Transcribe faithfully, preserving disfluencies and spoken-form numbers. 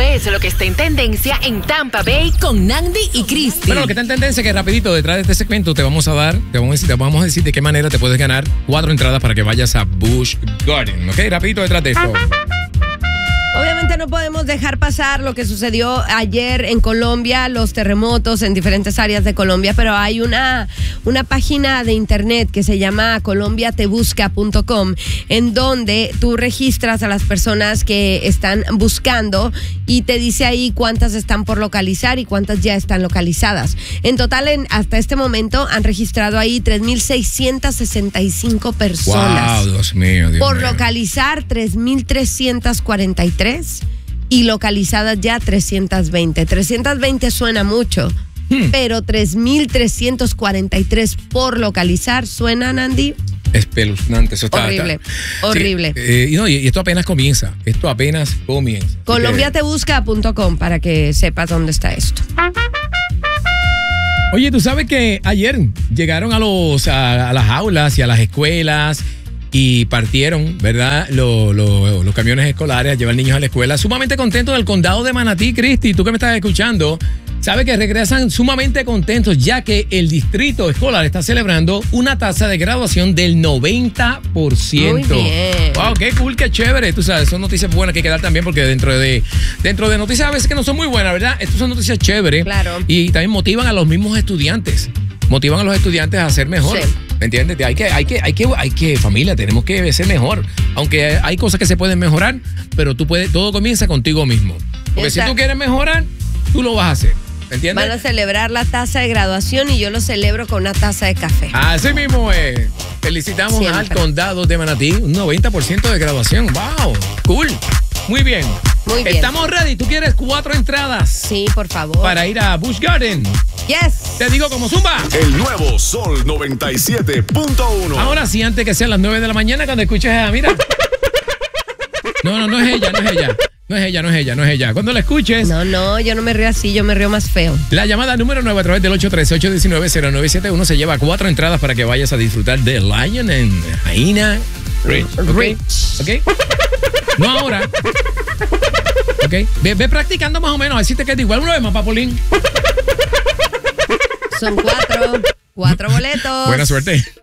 ¿Qué es lo que está en tendencia en Tampa Bay con Nandi y Cristi? Bueno, lo que está en tendencia es que rapidito detrás de este segmento te vamos a dar, te vamos a decir, te vamos a decir de qué manera te puedes ganar cuatro entradas para que vayas a Busch Garden, ¿ok? Rapidito detrás de esto. Obviamente no podemos dejar pasar lo que sucedió ayer en Colombia, los terremotos en diferentes áreas de Colombia, pero hay una, una página de internet que se llama colombia te busca punto com, en donde tú registras a las personas que están buscando y te dice ahí cuántas están por localizar y cuántas ya están localizadas. En total, en, hasta este momento han registrado ahí tres mil seiscientas sesenta y cinco personas. Wow, Dios mío, Dios por mío. localizar tres mil trescientas cuarenta y tres y localizadas ya trescientas veinte. trescientas veinte suena mucho, hmm. pero tres mil trescientos cuarenta y tres por localizar suena, Nandi. Espeluznante, eso está horrible, está, horrible. Sí, eh, y, no, y esto apenas comienza, esto apenas comienza. colombia te busca punto com para que sepas dónde está esto. Oye, tú sabes que ayer llegaron a los a, a las aulas y a las escuelas y partieron, ¿verdad? Los, los, los camiones escolares a llevar niños a la escuela. Sumamente contentos del condado de Manatí, Cristi, tú que me estás escuchando, sabes que regresan sumamente contentos ya que el distrito escolar está celebrando una tasa de graduación del noventa por ciento. Muy bien. Wow, qué cool, qué chévere. Tú sabes, son noticias buenas que hay que dar también porque dentro de, dentro de noticias a veces que no son muy buenas, ¿verdad? Estas son noticias chéveres. Claro. Y también motivan a los mismos estudiantes. Motivan a los estudiantes a ser mejor. Sí. ¿Me entiendes? Hay que, hay que, hay que, hay que, familia, tenemos que ser mejor. Aunque hay cosas que se pueden mejorar, pero tú puedes, todo comienza contigo mismo. Porque Exacto. si tú quieres mejorar, tú lo vas a hacer. ¿Me entiendes? Van a celebrar la taza de graduación y yo lo celebro con una taza de café. Así mismo es. Felicitamos Siempre. al condado de Manatí, un noventa por ciento de graduación. ¡Wow! Cool. Muy bien. Muy bien. Estamos ready. ¿Tú quieres cuatro entradas? Sí, por favor. Para ir a Busch Garden. Yes. Te digo como zumba. El nuevo Sol noventa y siete punto uno. Ahora sí, antes que sean las nueve de la mañana, cuando escuches a... Mira. No, no, no es ella, no es ella. No es ella, no es ella, no es ella. Cuando la escuches... No, no, yo no me río así, yo me río más feo. La llamada número nueve a través del ocho uno tres, ocho uno nueve, cero nueve siete uno se lleva cuatro entradas para que vayas a disfrutar de Lion en Jaina Rich. ¿Okay? ¿Ok? No ahora. ¿Ok? Ve, ve practicando más o menos, así te queda igual. Una vez más, Papulín. Son cuatro. Cuatro boletos. Buena suerte.